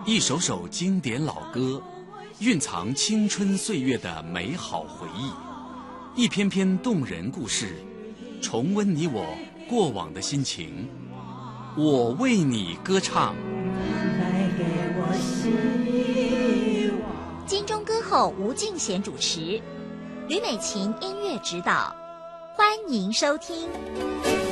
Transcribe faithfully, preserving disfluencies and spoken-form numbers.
一首首经典老歌，蕴藏青春岁月的美好回忆；一篇篇动人故事，重温你我过往的心情。我为你歌唱。 金钟歌后吴敬贤主持，吕美琴音乐指导，欢迎收听。